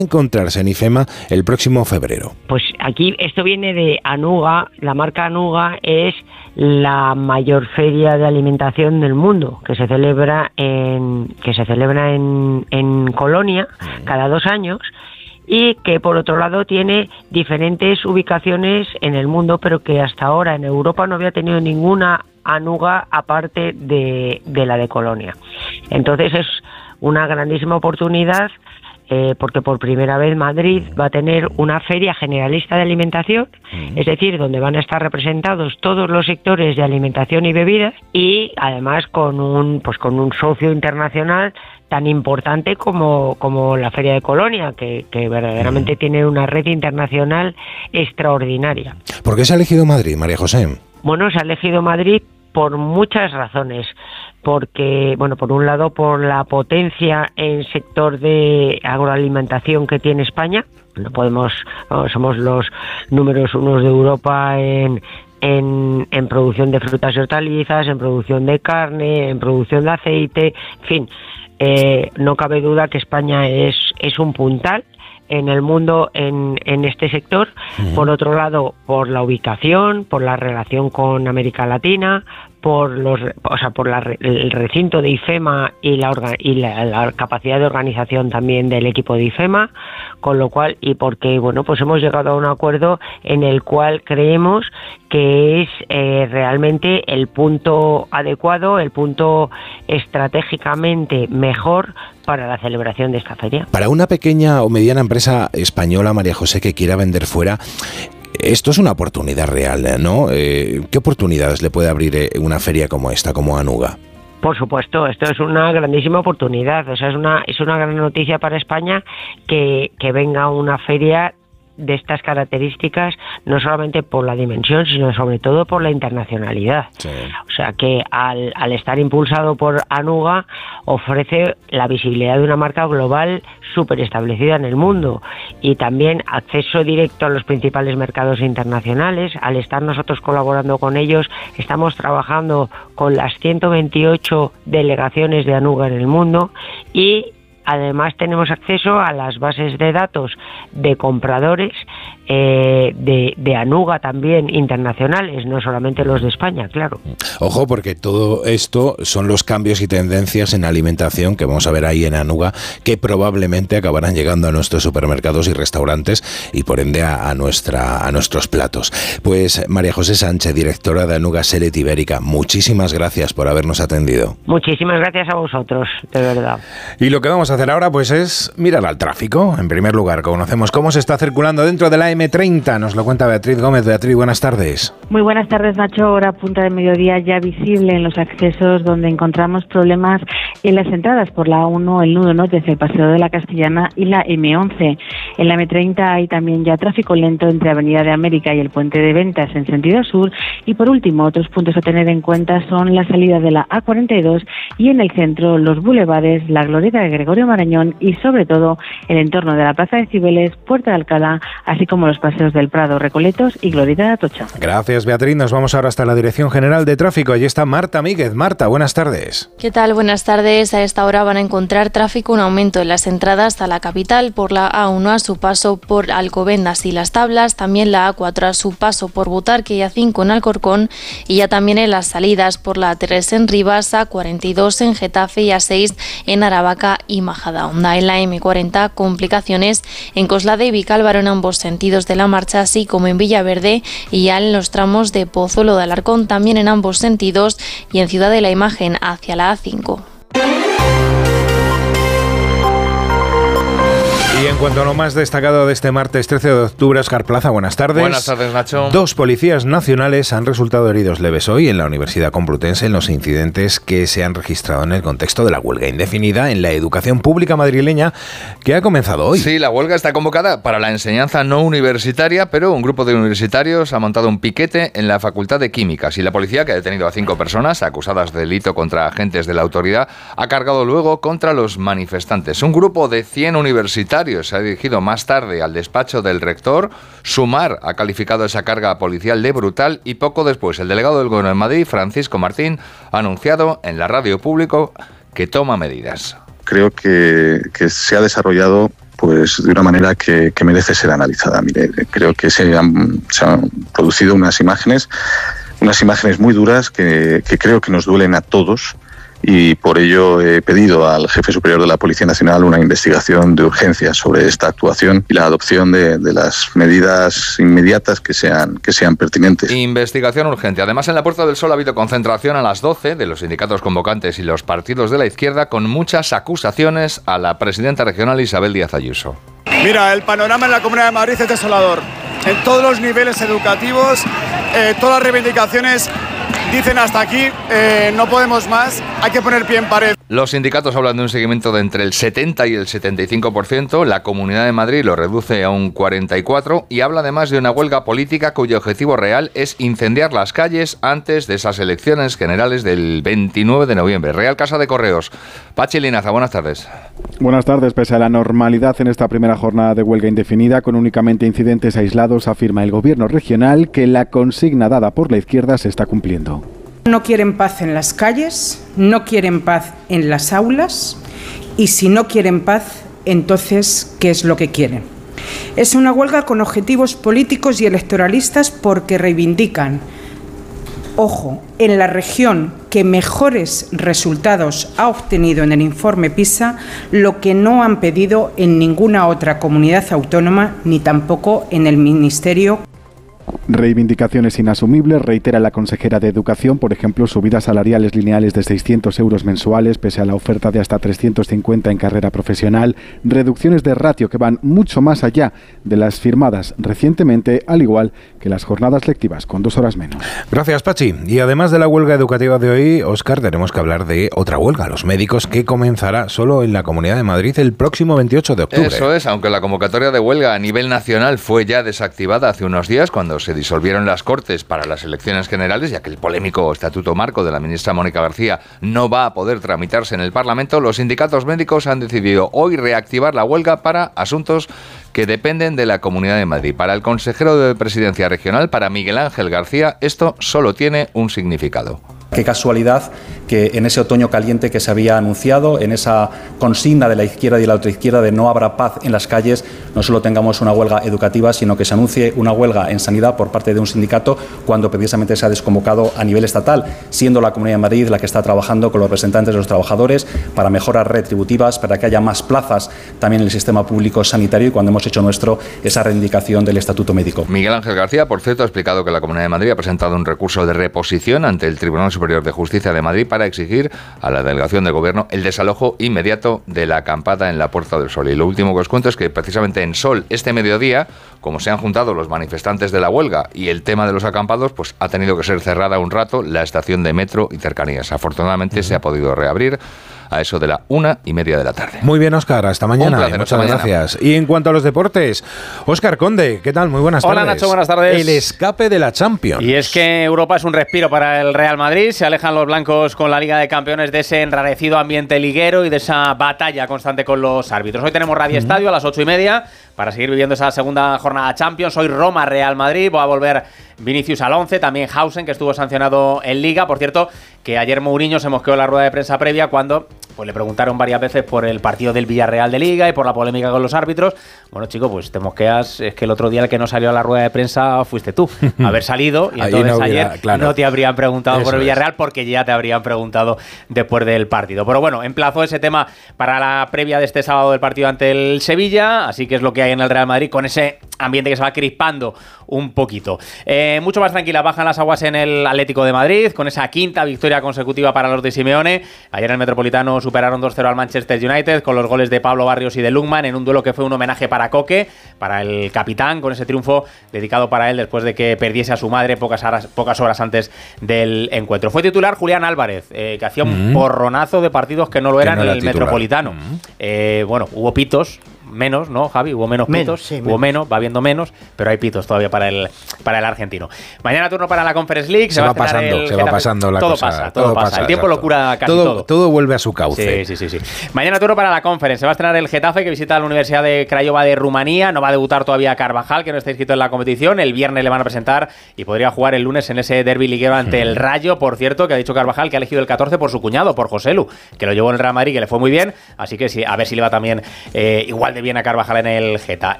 encontrarse en IFEMA el próximo febrero? Pues aquí esto viene de Anuga. La marca Anuga es la mayor feria de alimentación del mundo, que se celebra en Colonia cada 2 años, y que por otro lado tiene diferentes ubicaciones en el mundo, pero que hasta ahora en Europa no había tenido ninguna Anuga aparte de la de Colonia. Entonces es una grandísima oportunidad, porque por primera vez Madrid va a tener una feria generalista de alimentación, es decir, donde van a estar representados todos los sectores de alimentación y bebidas, y además con un socio internacional tan importante como la Feria de Colonia, que verdaderamente tiene una red internacional extraordinaria. ¿Por qué se ha elegido Madrid, María José? Bueno, se ha elegido Madrid por muchas razones. Porque, bueno, por un lado, por la potencia en sector de agroalimentación que tiene España. Somos los números 1 de Europa en producción de frutas y hortalizas, en producción de carne, en producción de aceite, en fin, no cabe duda que España es un puntal en el mundo en este sector. Por otro lado, por la ubicación, por la relación con América Latina, por el recinto de IFEMA y la capacidad de organización también del equipo de IFEMA, con lo cual, y porque pues hemos llegado a un acuerdo en el cual creemos que es realmente el punto adecuado, el punto estratégicamente mejor para la celebración de esta feria. Para una pequeña o mediana empresa española, María José, que quiera vender fuera, esto es una oportunidad real, ¿no? ¿Qué oportunidades le puede abrir una feria como esta, como Anuga? Por supuesto, esto es una grandísima oportunidad. O sea, es una gran noticia para España que venga una feria de estas características, no solamente por la dimensión, sino sobre todo por la internacionalidad. Sí. O sea que al estar impulsado por Anuga, ofrece la visibilidad de una marca global súper establecida en el mundo, y también acceso directo a los principales mercados internacionales. Al estar nosotros colaborando con ellos, estamos trabajando con las 128 delegaciones de Anuga en el mundo, y además tenemos acceso a las bases de datos de compradores de Anuga también internacionales, no solamente los de España, claro. Ojo, porque todo esto son los cambios y tendencias en alimentación que vamos a ver ahí en Anuga, que probablemente acabarán llegando a nuestros supermercados y restaurantes, y por ende a nuestros platos. Pues María José Sánchez, directora de Anuga Selet Ibérica, muchísimas gracias por habernos atendido. Muchísimas gracias a vosotros, de verdad. Y lo que vamos a hacer ahora pues es mirar al tráfico. En primer lugar, conocemos cómo se está circulando dentro de la M30. Nos lo cuenta Beatriz Gómez. Beatriz, buenas tardes. Muy buenas tardes, Nacho. Hora punta de mediodía ya visible en los accesos, donde encontramos problemas en las entradas por la A1, el nudo norte hacia el Paseo de la Castellana, y la M11. En la M30 hay también ya tráfico lento entre Avenida de América y el Puente de Ventas en sentido sur. Y por último, otros puntos a tener en cuenta son la salida de la A42 y en el centro los bulevares, la glorieta de Gregorio Marañón y sobre todo el entorno de la Plaza de Cibeles, Puerta de Alcalá, así como los paseos del Prado, Recoletos y Glorieta de Atocha. Gracias, Beatriz. Nos vamos ahora hasta la Dirección General de Tráfico. Allí está Marta Míguez. Marta, buenas tardes. ¿Qué tal? Buenas tardes. A esta hora van a encontrar tráfico, un aumento en las entradas a la capital por la A1 a su paso por Alcobendas y Las Tablas, también la A4 a su paso por Butarque y A5 en Alcorcón, y ya también en las salidas por la A3 en Rivas, A42 en Getafe y A6 en Aravaca y Majadahonda. En la M40, complicaciones en Coslada y Vicálvaro en ambos sentidos de la marcha, así como en Villaverde, y ya en los tramos de Pozuelo de Alarcón también en ambos sentidos, y en Ciudad de la Imagen hacia la A5. Y en cuanto a lo más destacado de este martes 13 de octubre, Óscar Plaza, buenas tardes. Buenas tardes, Nacho. 2 policías nacionales han resultado heridos leves hoy en la Universidad Complutense en los incidentes que se han registrado en el contexto de la huelga indefinida en la educación pública madrileña, que ha comenzado hoy. Sí, la huelga está convocada para la enseñanza no universitaria, pero un grupo de universitarios ha montado un piquete en la Facultad de Químicas, y la policía, que ha detenido a 5 personas acusadas de delito contra agentes de la autoridad, ha cargado luego contra los manifestantes. Un grupo de 100 universitarios se ha dirigido más tarde al despacho del rector. Sumar ha calificado esa carga policial de brutal, y poco después el delegado del Gobierno de Madrid, Francisco Martín, ha anunciado en la radio pública que toma medidas. creo que se ha desarrollado pues de una manera que merece ser analizada. Mire, creo que se han producido unas imágenes muy duras que creo que nos duelen a todos, y por ello he pedido al jefe superior de la Policía Nacional una investigación de urgencia sobre esta actuación y la adopción de las medidas inmediatas que sean pertinentes. Investigación urgente. Además, en la Puerta del Sol ha habido concentración a las 12 de los sindicatos convocantes y los partidos de la izquierda, con muchas acusaciones a la presidenta regional Isabel Díaz Ayuso. Mira, el panorama en la Comunidad de Madrid es desolador. En todos los niveles educativos, todas las reivindicaciones dicen hasta aquí, no podemos más, hay que poner pie en pared. Los sindicatos hablan de un seguimiento de entre el 70 y el 75%, la Comunidad de Madrid lo reduce a un 44% y habla además de una huelga política cuyo objetivo real es incendiar las calles antes de esas elecciones generales del 29 de noviembre. Real Casa de Correos. Pachi Linaza, buenas tardes. Buenas tardes. Pese a la normalidad en esta primera jornada de huelga indefinida, con únicamente incidentes aislados, afirma el gobierno regional que la consigna dada por la izquierda se está cumpliendo. No quieren paz en las calles, no quieren paz en las aulas, y si no quieren paz, entonces, ¿qué es lo que quieren? Es una huelga con objetivos políticos y electoralistas porque reivindican, ojo, en la región que mejores resultados ha obtenido en el informe PISA, lo que no han pedido en ninguna otra comunidad autónoma ni tampoco en el Ministerio. Reivindicaciones inasumibles, reitera la consejera de Educación, por ejemplo, subidas salariales lineales de 600 euros mensuales, pese a la oferta de hasta 350 en carrera profesional, reducciones de ratio que van mucho más allá de las firmadas recientemente, al igual que las jornadas lectivas, con 2 horas menos. Gracias, Pachi. Y además de la huelga educativa de hoy, Óscar, tenemos que hablar de otra huelga, los médicos, que comenzará solo en la Comunidad de Madrid el próximo 28 de octubre. Eso es, aunque la convocatoria de huelga a nivel nacional fue ya desactivada hace unos días cuando se disolvieron las Cortes para las elecciones generales, ya que el polémico Estatuto Marco de la ministra Mónica García no va a poder tramitarse en el Parlamento, los sindicatos médicos han decidido hoy reactivar la huelga para asuntos que dependen de la Comunidad de Madrid. Para el consejero de Presidencia Regional, para Miguel Ángel García, esto solo tiene un significado. Qué casualidad que en ese otoño caliente que se había anunciado, en esa consigna de la izquierda y de la ultraizquierda de no habrá paz en las calles, no solo tengamos una huelga educativa, sino que se anuncie una huelga en sanidad por parte de un sindicato cuando precisamente se ha desconvocado a nivel estatal, siendo la Comunidad de Madrid la que está trabajando con los representantes de los trabajadores para mejoras retributivas, para que haya más plazas también en el sistema público sanitario, y cuando hemos hecho nuestro esa reivindicación del Estatuto Médico. Miguel Ángel García, por cierto, ha explicado que la Comunidad de Madrid ha presentado un recurso de reposición ante el Tribunal Superior de Justicia de Madrid para exigir a la delegación de gobierno el desalojo inmediato de la acampada en la Puerta del Sol. Y lo último que os cuento es que precisamente en Sol, este mediodía, como se han juntado los manifestantes de la huelga y el tema de los acampados, pues ha tenido que ser cerrada un rato la estación de metro y cercanías. Afortunadamente se ha podido reabrir a eso de la 1:30 de la tarde. Muy bien, Óscar, hasta mañana. Un placer, muchas gracias. Y en cuanto a los deportes, Óscar Conde, ¿qué tal? Muy buenas tardes. Hola, Nacho, buenas tardes. El escape de la Champions. Y es que Europa es un respiro para el Real Madrid. Se alejan los blancos con la Liga de Campeones de ese enrarecido ambiente liguero y de esa batalla constante con los árbitros. Hoy tenemos Radio Estadio a las 8:30 para seguir viviendo esa segunda jornada Champions. Hoy Roma-Real Madrid. Va a volver Vinicius al 11, también Hausen, que estuvo sancionado en Liga. Por cierto, que ayer Mourinho se mosqueó en la rueda de prensa previa cuando pues le preguntaron varias veces por el partido del Villarreal de Liga y por la polémica con los árbitros. Bueno, chico, pues te mosqueas. Es que el otro día el que no salió a la rueda de prensa fuiste tú. Haber salido, y entonces no hubiera, ayer no te habrían preguntado eso por el Villarreal, porque ya te habrían preguntado después del partido. Pero bueno, emplazó ese tema para la previa de este sábado del partido ante el Sevilla, así que es lo que hay en el Real Madrid, con ese ambiente que se va crispando un poquito. Mucho más tranquila bajan las aguas en el Atlético de Madrid, con esa quinta victoria consecutiva para los de Simeone. Ayer en el Metropolitano superaron 2-0 al Manchester United con los goles de Pablo Barrios y de Lungman, en un duelo que fue un homenaje para Coque, para el capitán, con ese triunfo dedicado para él después de que perdiese a su madre pocas horas antes del encuentro. Fue titular Julián Álvarez, que hacía un porronazo de partidos que no lo eran en el Metropolitano. Bueno, hubo pitos, menos, ¿no, Javi? Hubo menos pitos, sí, hubo menos, va habiendo menos, pero hay pitos todavía para el argentino. Mañana turno para la Conference League. Se va pasando la todo cosa. Todo pasa. El tiempo lo cura casi todo. Todo vuelve a su cauce. Sí. Mañana turno para la Conference. Se va a estrenar el Getafe, que visita la Universidad de Craiova de Rumanía. No va a debutar todavía Carvajal, que no está inscrito en la competición. El viernes le van a presentar y podría jugar el lunes en ese derbi liguero ante el Rayo. Por cierto, que ha dicho Carvajal que ha elegido el 14 por su cuñado, por Joselu, que lo llevó en el Real Madrid, que le fue muy bien. Así que sí, a ver si le va también igual de bien a Carvajal en el Geta.